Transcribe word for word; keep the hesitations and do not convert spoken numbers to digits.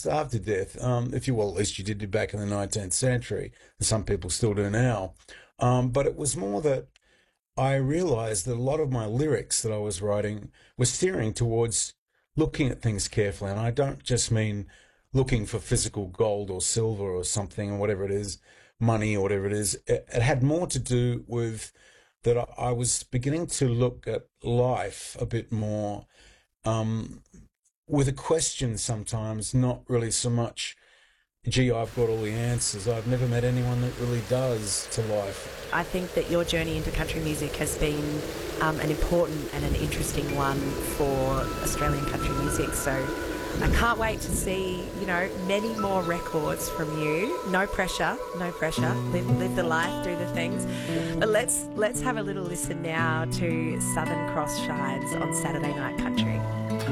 starved to death. Um, if you, well, at least you did back in the nineteenth century, and some people still do now. Um, but it was more that I realized that a lot of my lyrics that I was writing were steering towards looking at things carefully. And I don't just mean looking for physical gold or silver or something or whatever it is, money or whatever it is. It, it had more to do with that I, I was beginning to look at life a bit more um, with a question sometimes, not really so much, gee, I've got all the answers. I've never met anyone that really does to life. I think that your journey into country music has been um, an important and an interesting one for Australian country music. So I can't wait to see, you know, many more records from you. No pressure, no pressure. Live, live the life, do the things. But let's let's have a little listen now to Southern Cross Shines on Saturday Night Country.